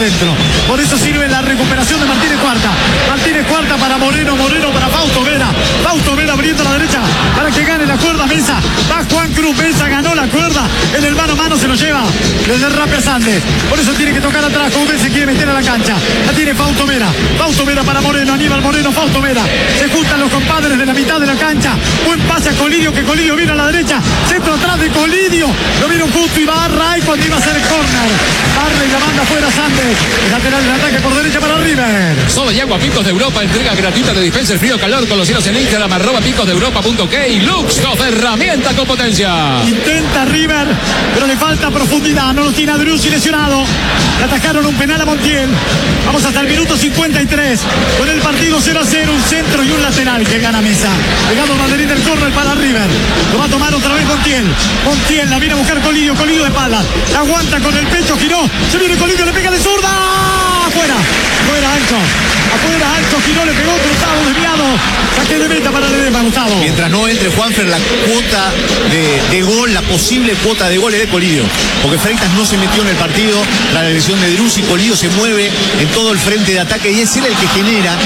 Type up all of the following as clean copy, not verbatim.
adentro. Por eso sirve la recuperación de Martínez Cuarta. Martínez Cuarta para Moreno, Moreno para Fausto Vera. Fausto Vera abriendo a la derecha para que gane la cuerda Mesa. Va Juan Cruz, Mesa ganó la cuerda. En el mano a mano se lo lleva desde Rapia Sandes. Por eso tiene que tocar atrás, como se quiere meter a la cancha. La tiene Fausto Vera. Fausto Vera para Moreno, Aníbal Moreno, Fausto Vera. Se juntan los compadres de la mitad de la cancha. Buen pase a Colidio, que Colidio viene a la derecha. Centro atrás de Colidio. Lo vieron justo y Barra. Y cuando iba a hacer el córner, Barra y la manda fuera Sandes. El lateral del ataque por derecha para River. Soda y agua Picos de Europa. Entrega gratuita de dispenser frío calor con los cielos en Instagram. @picosdeeuropa.k. Lux, herramienta con potencia. Intenta River, pero le falta profundidad. No lo tiene a Druzzi lesionado. Le atajaron un penal a Montiel. Vamos hasta el minuto 53. Con el partido 0-0. Un centro y un lateral que gana Mesa. Llegado Madrid del córner para River. Lo va a tomar otra vez Montiel. Montiel la viene a buscar Colidio. Colidio de espalda. La aguanta con el pecho. Giró. Se viene Colidio. Le pega de zurda. Afuera. Afuera Ancho. Afuera Ancho. Giró. Le pegó cruzado. Desviado. Saque de meta para Ledesma, Gustavo. Mientras no entre Juanfer, la cuota de gol, la posible cuota de gol es de Colidio. Porque Freitas no se metió en el partido. La lesión de Druzzi, Colidio se mueve en todo el frente de ataque y es él el que genera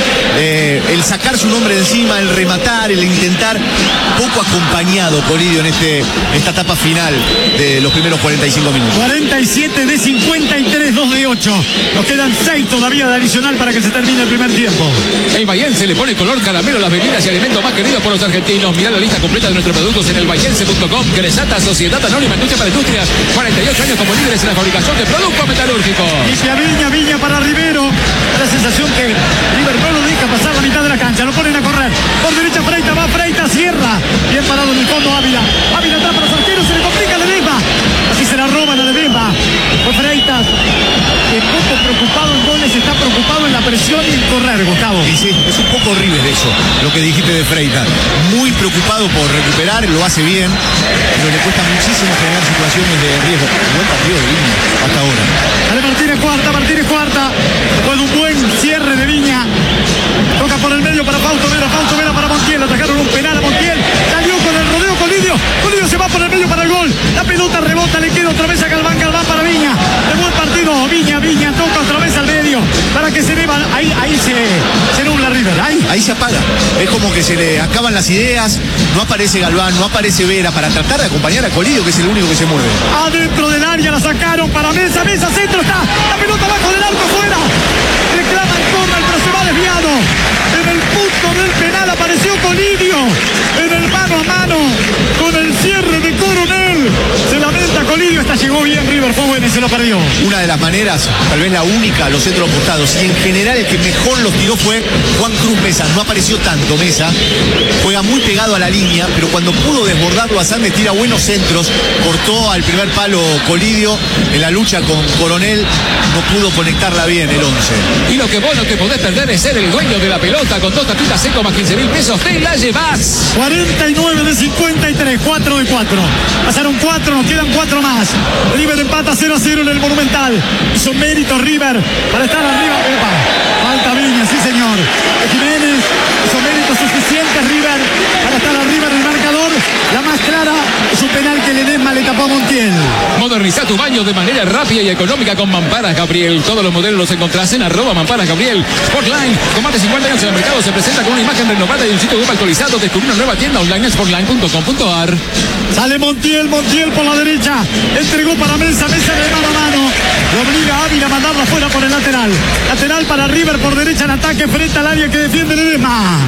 el sacar su nombre de encima, el rematar, el intentar. Poco acompañado Colidio en esta etapa final de los primeros 45 minutos. 47 de 53, 2 de 8. Nos quedan 6 todavía de adicional para que se termine el primer tiempo. El Bahiense le pone color caramelo a las bebidas y alimentos más queridos por los argentinos. Mirá la lista completa de nuestros productos en elbahiense.com. Cresata, Sociedad Anónima Industria para Industrias. 48 años como líderes en la fabricación de productos metalúrgicos. Limpia Viña, Viña para Rivero. La sensación que River no lo deja pasar la mitad de la cancha. Lo ponen a correr. Por derecha Freitas, va Freitas, cierra. Bien parado en el fondo Ávila. Ávila atrás para los arqueros, se le complica a Ledesma. Así se la roban a Ledesma. Fue Freitas. Que poco preocupado en goles, está preocupado en la presión y en correr, Gustavo. Y sí, es un poco River eso, lo que dijiste de Freitas. Muy preocupado por recuperar, lo hace bien, pero le cuesta muchísimo generar situaciones de riesgo. Buen partido de Viña hasta ahora. Dale Martínez Cuarta. Después de un buen cierre de Viña. Toca por el medio para Fausto Vera para Montiel. Atacaron un penal a Montiel. Salió con el rodeo Colidio. Colidio se va por el medio para el gol. La pelota rebota, le queda otra vez a Galván para Viña. De buen partido. Viña toca otra vez al medio. Para que se deba. Ahí se nubla River. Ahí se apaga. Es como que se le acaban las ideas. No aparece Galván, no aparece Vera para tratar de acompañar a Colidio, que es el único que se mueve. Adentro del área la sacaron para Mesa centro está. La pelota abajo del arco fuera. Reclaman córner, pero se va desviado. En el punto del penal apareció Colidio. En el mano a mano con el cierre de Coronel. Se lamenta Colidio. Esta llegó bien River, fue buena y se lo perdió. Una de las maneras, tal vez la única, los centros apostados. Y en general el que mejor los tiró fue Juan Cruz Mesa. No apareció tanto Mesa. Juega muy pegado a la línea, pero cuando pudo desbordarlo a Sandes tira buenos centros. Cortó al primer palo Colidio. En la lucha con Coronel no pudo conectarla bien el 11. Y lo que vos no te podés perder es ser el dueño de la pelota. Con 2 tapitas secos más 15.000 pesos te la llevas. 49 de 53, 4 de 4. Pasaron 4, nos quedan 4 más. River empata 0-0 en el Monumental. Hizo mérito River para estar arriba. Epa, falta Viña, sí señor. Jiménez hizo mérito suficiente River para estar arriba en el marcador. La más clara es un penal que Ledesma le tapó a Montiel. Moderniza tu baño de manera rápida y económica con Mamparas Gabriel. Todos los modelos los encontrás en @Mamparas Gabriel. Sportline, con más de 50 años en el mercado, se presenta con una imagen renovada y un sitio web actualizado. Descubrí una nueva tienda online en sportline.com.ar. Sale Montiel por la derecha. Entregó para Mesa de mano a mano. Lo obliga a Ávila a mandarla fuera por el lateral. Lateral para River por derecha en ataque frente al área que defiende Ledesma.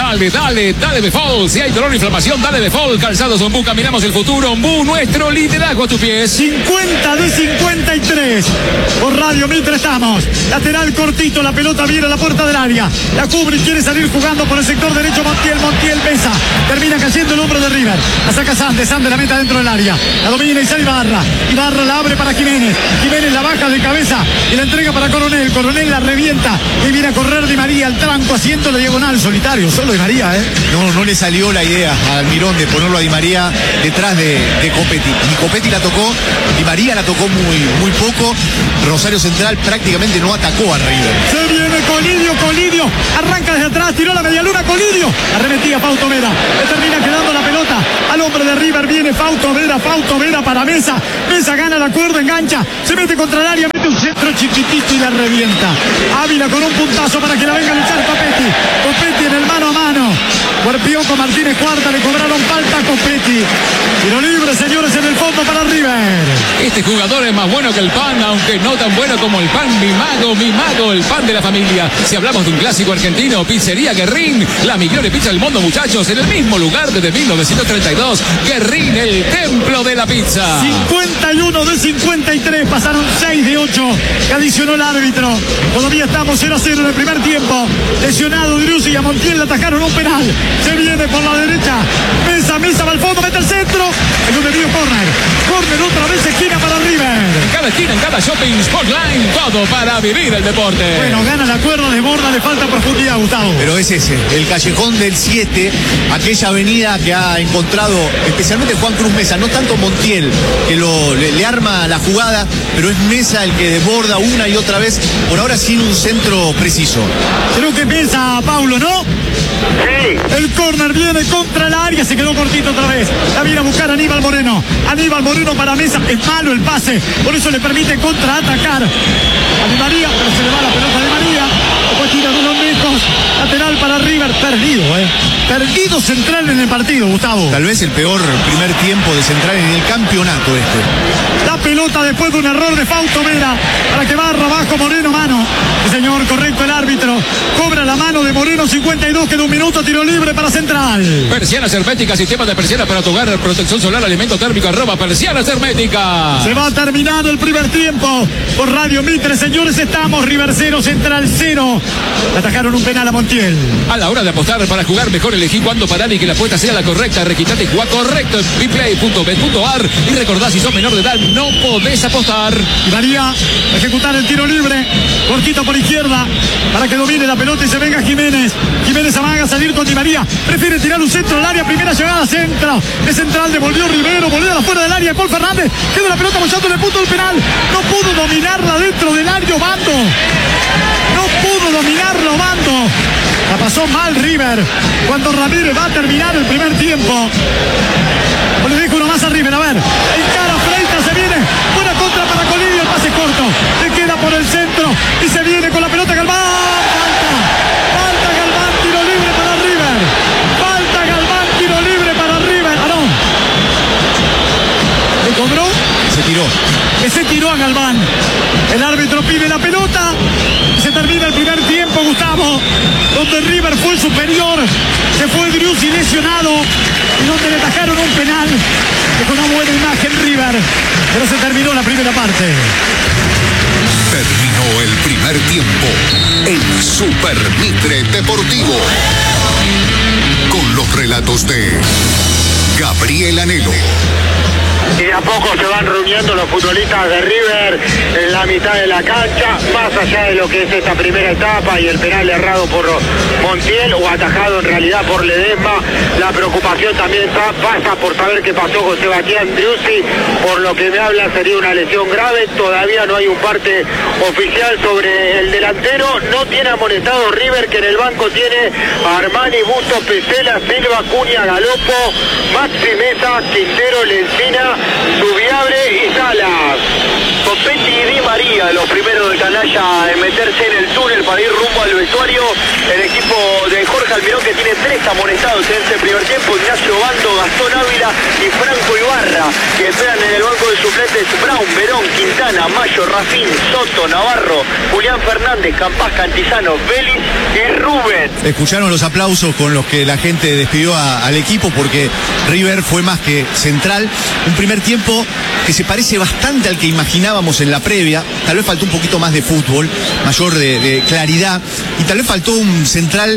Dale Befol. Si hay dolor o inflamación, dale Befol. Calzados Ombú, caminamos el futuro. Ombú, nuestro liderazgo a tus pies. 50 de 53. Por radio, mientras estamos. Lateral cortito, la pelota viene a la puerta del área. La cubre y quiere salir jugando por el sector derecho. Montiel Mesa. Termina cayendo el hombro de River. La saca Sandes la meta dentro del área. La domina y sale Ibarra la abre para Jiménez. Jiménez la baja de cabeza y la entrega para Coronel. Coronel la revienta y viene a correr Di María al tranco haciendo la diagonal solitario. Solo Di María, No le salió la idea a Almirón de ponerlo a Di María detrás de Copetti. Ni Copetti la tocó, Di María la tocó muy poco. Rosario Central prácticamente no atacó a River. Se viene Colidio, arranca desde atrás, tiró la medialuna, Colidio, arremetía Fausto Vera, le termina quedando la pelota al hombre de River, viene Fausto Vera para Mesa gana la cuerda, engancha, se mete contra el área, mete un centro chiquitito y la revienta. Ávila con un puntazo para que la venga a luchar Copetti en el mano a mano, cuerpió con Martínez Cuarta, le cobraron falta a Copetti. Tiro libre, señores, en el fondo para River. Este jugador es más bueno que el pan, aunque no tan bueno como el pan. Mi mago, el pan de la familia. Si hablamos de un clásico argentino, Pizzería Guerrín, la mejor pizza del mundo, muchachos, en el mismo lugar desde 1932. Guerrín, el templo de la pizza. 51 de 53, pasaron 6 de 8 que adicionó el árbitro. Todavía estamos 0-0 en el primer tiempo. Lesionado Driussi y a Montiel le atacaron un penal. Se viene por la derecha. Mesa va al fondo, mete el centro. En un debido corner otra vez, esquina para River. En cada esquina, en cada shopping, Sportline, todo para vivir el deporte. Bueno, gana la cuerda, desborda, le falta profundidad, Gustavo. Pero es ese, el callejón del 7, aquella avenida que ha encontrado especialmente Juan Cruz Mesa, no tanto Montiel, que le arma la jugada, pero es Mesa el que desborda una y otra vez, por ahora sin un centro preciso. Creo que Mesa, Paulo, ¿no? Sí. El córner viene contra el área, se quedó cortito otra vez. La viene a buscar Aníbal Moreno para Mesa, es malo el pase, por eso le permite contraatacar a Di María, pero se le va la pelota de María. Después tira de los lejos, lateral para River, perdido Central en el partido, Gustavo. Tal vez el peor primer tiempo de Central en el campeonato este. La pelota después de un error de Fausto Vera, para que barra abajo Moreno, mano. Sí, señor, correcto el árbitro. Cobra la mano de Moreno, 52, queda un minuto, tiro libre para Central. Persianas herméticas, sistema de persianas para tu hogar, protección solar, alimento térmico, @persianas herméticas. Se va terminando el primer tiempo por Radio Mitre, señores, estamos River 0, Central 0. Le atacaron un penal a Montiel. A la hora de apostar para jugar mejor, elegí cuándo parar y que la apuesta sea la correcta. Registrate y juega correcto en bplay.bet.ar y recordá, si sos menor de edad no podés apostar. Y María a ejecutar el tiro libre, cortito por izquierda, para que domine la pelota y se venga Jiménez. Jiménez amaga a salir con Di María, prefiere tirar un centro al área, primera llegada, centra. De Central devolvió Rivero, volvió a la fuera del área, Paul Fernández, queda la pelota bollando en el punto del penal. No pudo dominarla dentro del área, Obando. No pudo dominarlo, Obando. La pasó mal River cuando Ramírez va a terminar el primer tiempo. O le dejo uno más a River, a ver. Encara Freitas, se viene. Buena contra para Colidio, el pase corto. Le queda por el centro y se viene con la pelota Galván. Falta Galván, tiro libre para River. Falta Galván, tiro libre para River. Ah, no. ¿Le cobró? Se tiró. Que se tiró a Galván. El árbitro pide la pelota. Se termina el primer tiempo, Gustavo, donde River fue superior. Se fue Driussi lesionado y donde le atajaron un penal. Con una buena imagen River, pero se terminó la primera parte. Terminó el primer tiempo en Super Mitre Deportivo, con los relatos de Gabriel Anhelo. Y a poco se van reuniendo los futbolistas de River en la mitad de la cancha, más allá de lo que es esta primera etapa y el penal errado por Montiel o atajado en realidad por Ledesma. La preocupación también pasa por saber qué pasó con Sebastián Driussi. Por lo que me habla sería una lesión grave. Todavía no hay un parte oficial sobre el delantero. No tiene amonestado River, que en el banco tiene a Armani, Busto, Pesela, Silva, Cunha, Galopo, Maxi Mesa, Quintero, Lencina, Subiabre y Salas. Copetti y Di María, los primeros de Canalla en meterse en el túnel para ir rumbo al vestuario. El equipo de Jorge Almirón, que tiene 3 amonestados en este primer tiempo: Ignacio Bando, Gastón Ávila y Franco Ibarra, que esperan en el banco de suplentes Brown, Verón, Quintana, Mayo, Rafín, Soto, Navarro, Julián Fernández, Campás, Cantizano, Vélez y Rubén. Escucharon los aplausos con los que la gente despidió al equipo, porque River fue más que Central. Un primer tiempo que se parece bastante al que imaginábamos en la previa. Tal vez faltó un poquito más de fútbol, mayor de claridad, y tal vez faltó un Central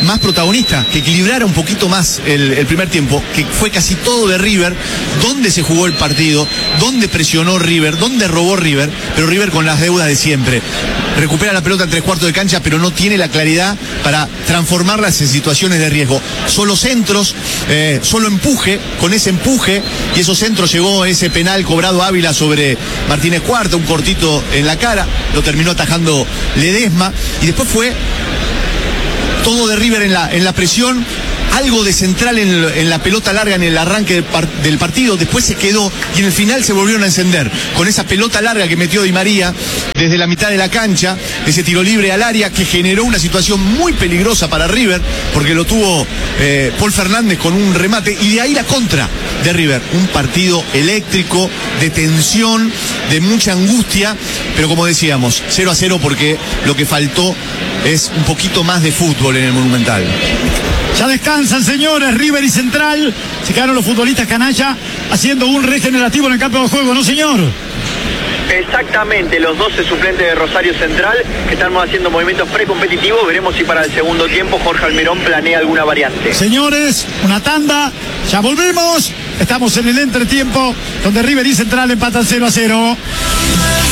más protagonista, que equilibrara un poquito más el primer tiempo, que fue casi todo de River, donde se jugó el partido, donde presionó River, donde robó River, pero River con las deudas de siempre. Recupera la pelota en 3/4 de cancha, pero no tiene la claridad para transformarlas en situaciones de riesgo. Solo centros, solo empuje, con ese empuje y esos centros llegó ese penal cobrado Ávila sobre Martínez Cuarta, un cortito en la cara, lo terminó atajando Ledesma, y después fue todo de River en la presión, algo de Central en la pelota larga en el arranque del partido, después se quedó y en el final se volvieron a encender con esa pelota larga que metió Di María desde la mitad de la cancha, ese tiro libre al área que generó una situación muy peligrosa para River, porque lo tuvo Paul Fernández con un remate, y de ahí la contra de River, un partido eléctrico, de tensión, de mucha angustia, pero como decíamos, 0-0 porque lo que faltó es un poquito más de fútbol en el Monumental. Ya descansan, señores, River y Central. Se quedaron los futbolistas canalla haciendo un regenerativo en el campo de juego, ¿no, señor? Exactamente, los 12 suplentes de Rosario Central que están haciendo movimientos precompetitivos. Veremos si para el segundo tiempo Jorge Almirón planea alguna variante. Señores, una tanda, ya volvemos. Estamos en el entretiempo donde River y Central empatan 0-0.